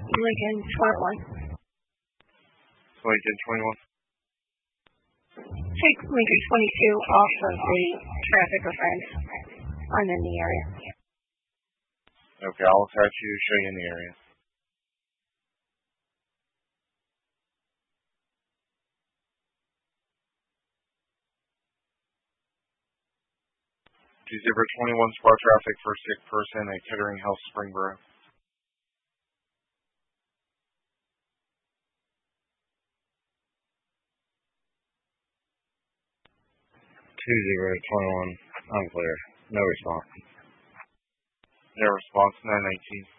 Lincoln 21. Lincoln 21. Take Lincoln 22 off of the traffic offense. I'm in the area. Okay, I'll attach you to show you in the area. Zebra 21 spot traffic for a sick person at Kettering Health Springboro. 2021, unclear. No response. No response, 919.